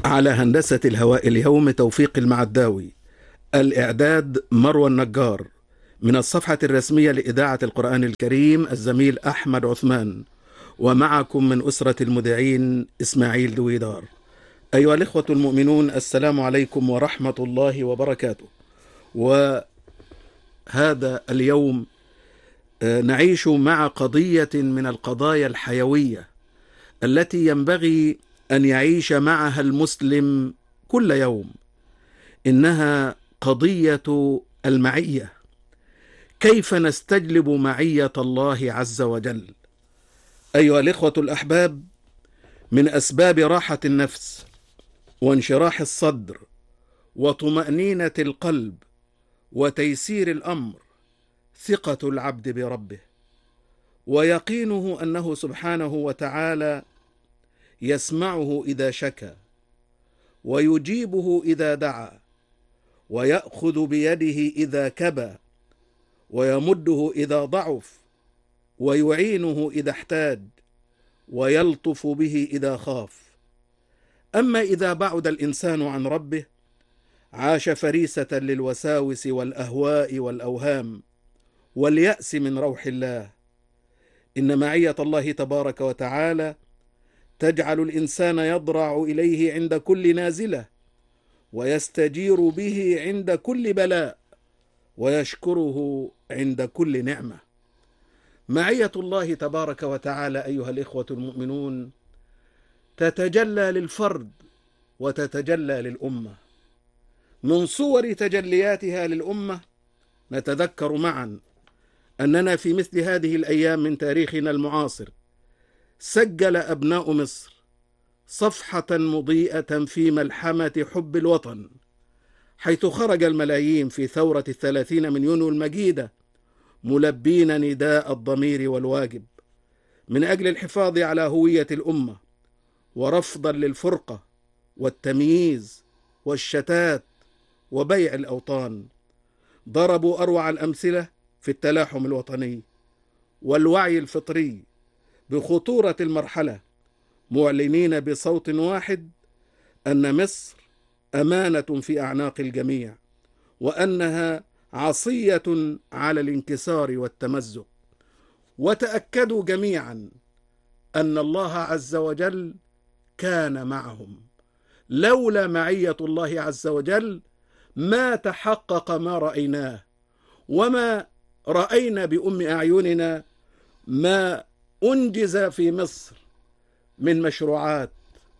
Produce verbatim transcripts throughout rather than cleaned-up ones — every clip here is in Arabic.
على هندسة الهواء اليوم توفيق المعداوي، الإعداد مروى النجار، من الصفحة الرسمية لإذاعة القرآن الكريم الزميل أحمد عثمان، ومعكم من أسرة المذيعين إسماعيل دويدار. أيها الإخوة المؤمنون، السلام عليكم ورحمة الله وبركاته. وهذا اليوم نعيش مع قضية من القضايا الحيوية التي ينبغي أن يعيش معها المسلم كل يوم، إنها قضية المعية. كيف نستجلب معية الله عز وجل؟ أيها الإخوة الأحباب، من أسباب راحة النفس وانشراح الصدر وطمأنينة القلب وتيسير الأمر ثقة العبد بربه، ويقينه أنه سبحانه وتعالى يسمعه إذا شكى، ويجيبه إذا دعا، ويأخذ بيده إذا كبى، ويمده إذا ضعف، ويعينه إذا احتاج، ويلطف به إذا خاف. أما إذا بعد الإنسان عن ربه عاش فريسة للوساوس والأهواء والأوهام واليأس من روح الله. إن معية الله تبارك وتعالى تجعل الإنسان يضرع إليه عند كل نازلة، ويستجير به عند كل بلاء، ويشكره عند كل نعمة. معية الله تبارك وتعالى أيها الإخوة المؤمنون تتجلى للفرد وتتجلى للأمة. من صور تجلياتها للأمة نتذكر معا أننا في مثل هذه الأيام من تاريخنا المعاصر سجل أبناء مصر صفحة مضيئة في ملحمة حب الوطن، حيث خرج الملايين في ثورة الثلاثين من يونيو المجيدة ملبين نداء الضمير والواجب من أجل الحفاظ على هوية الأمة، ورفضا للفرقة والتمييز والشتات وبيع الأوطان. ضربوا أروع الأمثلة في التلاحم الوطني والوعي الفطري بخطورة المرحلة، معلنين بصوت واحد أن مصر أمانة في أعناق الجميع، وأنها عصية على الانكسار والتمزق. وتأكدوا جميعا أن الله عز وجل كان معهم. لولا معية الله عز وجل ما تحقق ما رأيناه، وما رأينا بأم أعيننا ما أنجز في مصر من مشروعات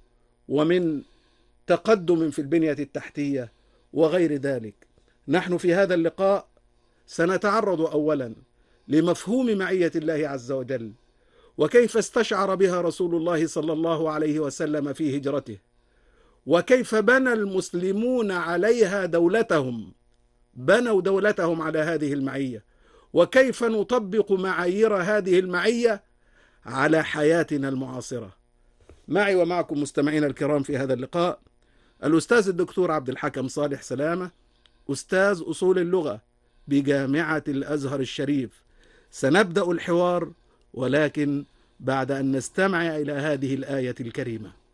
ومن تقدم في البنية التحتية وغير ذلك. نحن في هذا اللقاء سنتعرض أولا لمفهوم معية الله عز وجل، وكيف استشعر بها رسول الله صلى الله عليه وسلم في هجرته، وكيف بنى المسلمون عليها دولتهم، بنوا دولتهم على هذه المعية، وكيف نطبق معايير هذه المعية على حياتنا المعاصرة. معي ومعكم مستمعينا الكرام في هذا اللقاء الأستاذ الدكتور عبد الحكم صالح سلامة، أستاذ أصول اللغة بجامعة الأزهر الشريف. سنبدأ الحوار، ولكن بعد أن نستمع إلى هذه الآية الكريمة.